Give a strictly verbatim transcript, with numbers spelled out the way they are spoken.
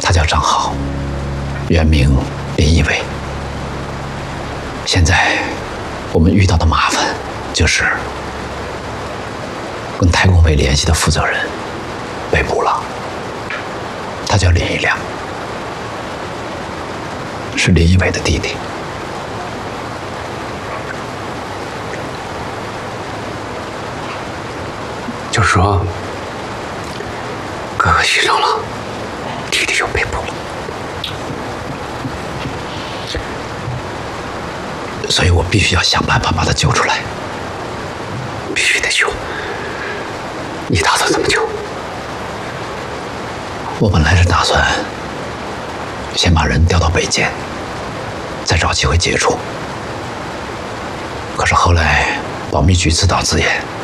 他叫张浩，原名林一伟。现在我们遇到的麻烦就是跟太空卫联系的负责人被捕了，他叫林一良，是林一伟的弟弟。 就说哥哥牺牲了，弟弟就被捕了， 所以我必须要想办法把他救出来。 必须得救。你打算怎么救？ 我本来是打算先把人调到北监，再找机会接触。可是后来保密局自导自演，